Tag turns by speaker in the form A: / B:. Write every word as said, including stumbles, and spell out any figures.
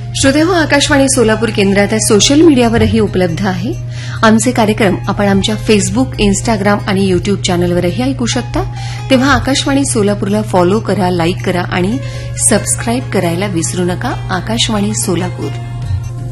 A: श्रोतेहो, आकाशवाणी सोलापूर केंद्रात सोशल मीडियावरही उपलब्ध आहे. आमचे कार्यक्रम आपण आमच्या फेसबुक, इन्स्टाग्राम आणि युट्यूब चॅनलवरही ऐकू शकता. तेव्हा आकाशवाणी सोलापूरला फॉलो करा, लाईक करा आणि सबस्क्राईब करायला विसरू नका. आकाशवाणी सोलापूर.